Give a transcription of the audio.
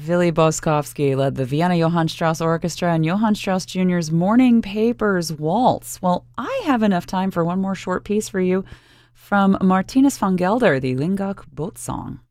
Willy Boskovsky led the Vienna Johann Strauss Orchestra and Johann Strauss Jr.'s Morning Papers Waltz. Well, I have enough time for one more short piece for you from Martinus von Gelder, the Lingach Boat Song.